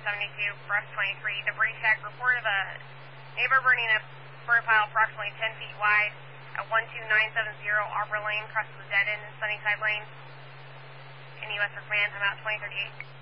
72, breast 23. Debris check. Report of a neighbor burning a burn pile approximately 10 feet wide at 12970 Arbor Lane, crosses the dead end in Sunnyside Lane. In U.S. for command, I'm out 2038.